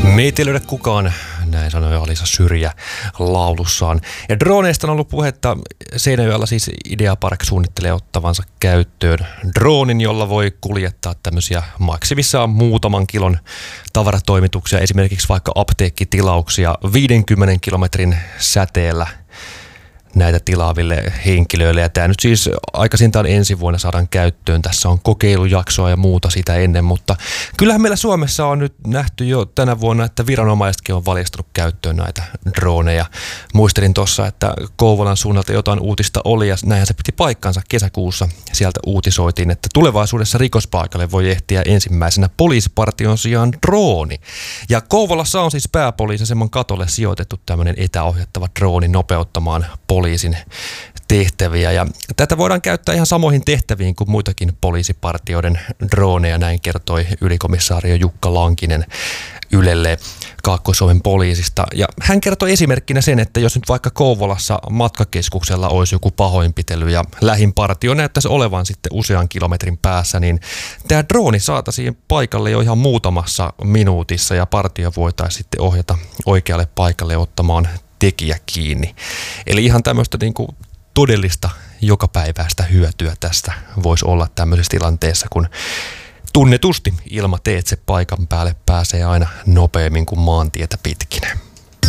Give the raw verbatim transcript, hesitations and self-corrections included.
Meitä ei löydä kukaan, näin sanoi Alisa Syrjä laulussaan. Ja droneista on ollut puhetta. Seinäjoella siis Ideapark suunnittelee ottavansa käyttöön droonin, jolla voi kuljettaa tämmöisiä maksimissaan muutaman kilon tavaratoimituksia, esimerkiksi vaikka apteekkitilauksia viidenkymmenen kilometrin säteellä näitä tilaaville henkilöille. Ja tämä nyt siis aikaisintaan ensi vuonna saadaan käyttöön. Tässä on kokeilujaksoa ja muuta sitä ennen, mutta kyllähän meillä Suomessa on nyt nähty jo tänä vuonna, että viranomaisetkin on valjastanut käyttöön näitä droneja. Muistelin tuossa, että Kouvolan suunnalta jotain uutista oli ja näinhän se piti paikkansa kesäkuussa. Sieltä uutisoitiin, että tulevaisuudessa rikospaikalle voi ehtiä ensimmäisenä poliisipartion sijaan drooni. Ja Kouvolassa on siis pääpoliisiaseman katolle sijoitettu tämmöinen etäohjattava drooni nopeuttamaan poliisin tehtäviä. Ja tätä voidaan käyttää ihan samoihin tehtäviin kuin muitakin poliisipartioiden droneja, näin kertoi ylikomissaario Jukka Lankinen Ylelle Kaakkois-Suomen poliisista. Ja hän kertoi esimerkkinä sen, että jos nyt vaikka Kouvolassa matkakeskuksella olisi joku pahoinpitely ja lähin partio näyttäisi olevan sitten usean kilometrin päässä, niin tämä drooni saataisiin paikalle jo ihan muutamassa minuutissa ja partio voitaisiin sitten ohjata oikealle paikalle ottamaan tekijä kiinni. Eli ihan tämmöistä niin kuin todellista jokapäiväistä hyötyä tästä voisi olla tämmöisessä tilanteessa, kun tunnetusti ilmateitse paikan päälle pääsee aina nopeammin kuin maantietä pitkin.